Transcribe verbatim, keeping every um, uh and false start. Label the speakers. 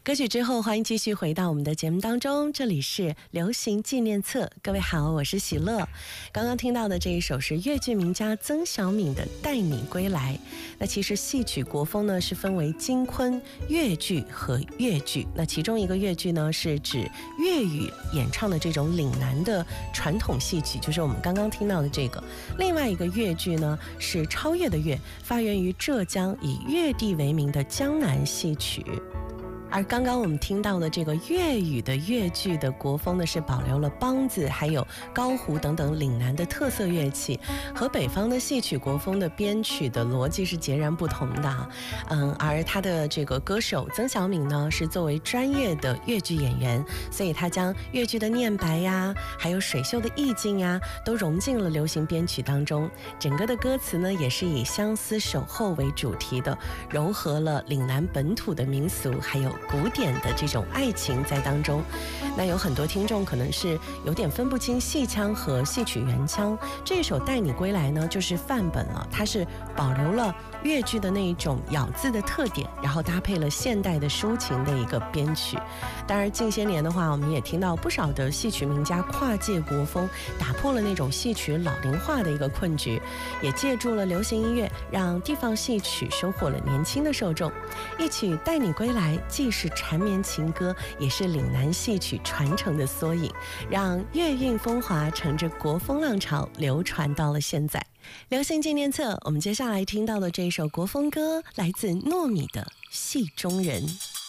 Speaker 1: 歌曲之后，欢迎继续回到我们的节目当中，这里是流行纪念册。各位好，我是喜乐。刚刚听到的这一首是粤剧名家曾小敏的《带你归来》。那其实戏曲国风呢是分为京昆、粤剧和粤剧。那其中一个粤剧呢是指粤语演唱的这种岭南的传统戏曲，就是我们刚刚听到的这个。另外一个粤剧呢是超越的粤，发源于浙江，以粤地为名的江南戏曲。而刚刚我们听到的这个粤语的粤剧的国风呢，是保留了梆子还有高胡等等岭南的特色乐器，和北方的戏曲国风的编曲的逻辑是截然不同的。嗯，而他的这个歌手曾小敏呢，是作为专业的粤剧演员，所以他将粤剧的念白呀，还有水袖的意境呀，都融进了流行编曲当中。整个的歌词呢，也是以相思守候为主题的，糅合了岭南本土的民俗还有古典的这种爱情在当中。那有很多听众可能是有点分不清戏腔和戏曲原腔，这首《带你归来》呢就是范本了，它是保留了粤剧的那一种咬字的特点，然后搭配了现代的抒情的一个编曲。当然近些年的话，我们也听到不少的戏曲名家跨界国风，打破了那种戏曲老龄化的一个困局，也借助了流行音乐，让地方戏曲收获了年轻的受众。一曲《带你归来》既是缠绵情歌，也是岭南戏曲传承的缩影，让粤韵风华乘着国风浪潮流传到了现在。流行纪念册，我们接下来听到的这首国风歌来自糯米的《戏中人》。